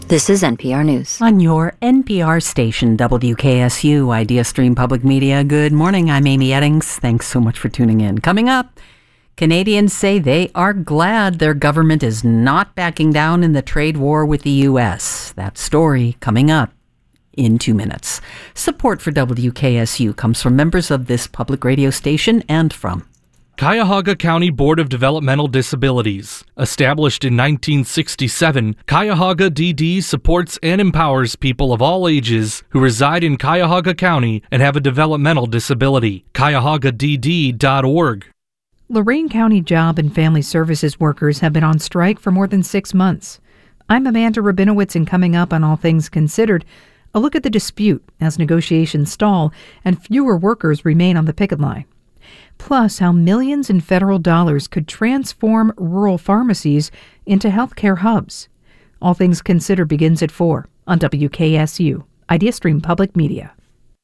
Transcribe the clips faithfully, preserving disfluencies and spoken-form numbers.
This is N P R News. On your N P R station, W K S U, Idea Stream Public Media. Good morning, I'm Amy Eddings. Thanks so much for tuning in. Coming up, Canadians say they are glad their government is not backing down in the trade war with the U S. That story coming up in two minutes. Support for W K S U comes from members of this public radio station and from Cuyahoga County Board of Developmental Disabilities. Established in nineteen sixty-seven, Cuyahoga D D supports and empowers people of all ages who reside in Cuyahoga County and have a developmental disability. Cuyahoga D D dot org. Lorain County Job and Family Services workers have been on strike for more than six months. I'm Amanda Rabinowitz, and coming up on All Things Considered, a look at the dispute as negotiations stall and fewer workers remain on the picket line. Plus, how millions in federal dollars could transform rural pharmacies into healthcare hubs. All Things Considered begins at four on W K S U, Idea Stream Public Media.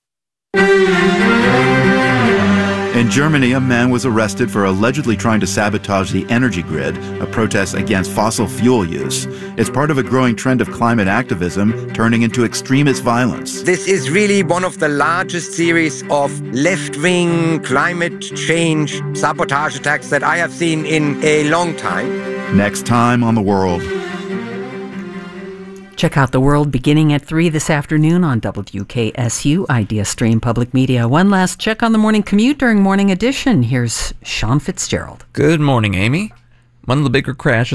In Germany, a man was arrested for allegedly trying to sabotage the energy grid, a protest against fossil fuel use. It's part of a growing trend of climate activism turning into extremist violence. This is really one of the largest series of left-wing climate change sabotage attacks that I have seen in a long time. Next time on The World. Check out The World beginning at three this afternoon on W K S U, Idea Stream Public Media. One last check on the morning commute during Morning Edition. Here's Sean Fitzgerald. Good morning, Amy. One of the bigger crashes